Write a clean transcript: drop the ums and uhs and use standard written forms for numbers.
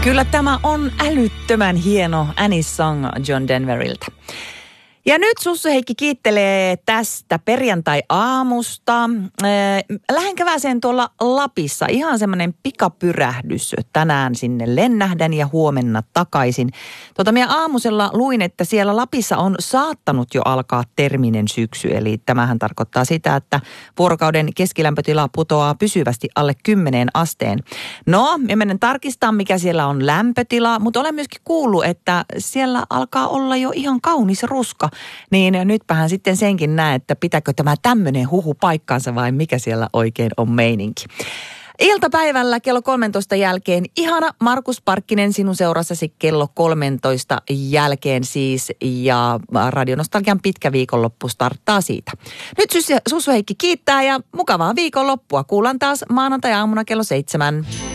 Kyllä tämä on älyttömän hieno Annie's Song John Denveriltä. Ja nyt Sussu Heikki kiittelee tästä perjantai-aamusta. Lähden kevääseen tuolla Lapissa. Ihan semmoinen pikapyrähdys. Tänään sinne lennähdän ja huomenna takaisin. Minä aamusella luin, että siellä Lapissa on saattanut jo alkaa terminen syksy. Eli tämähän tarkoittaa sitä, että vuorokauden keskilämpötila putoaa pysyvästi alle 10 asteen. No, minä menen tarkistamaan, mikä siellä on lämpötila. Mutta olen myöskin kuullut, että siellä alkaa olla jo ihan kaunis ruska. Niin nytpähän sitten senkin näe, että pitääkö tämä tämmöinen huhu paikkaansa vai mikä siellä oikein on meininki. Iltapäivällä kello 13 jälkeen ihana Markus Parkkinen sinun seurassasi kello 13 jälkeen siis. Ja Radionostalgian pitkä viikonloppu starttaa siitä. Nyt Sussu Heikki kiittää ja mukavaa viikonloppua. Kuullaan taas maanantai-aamuna kello 7.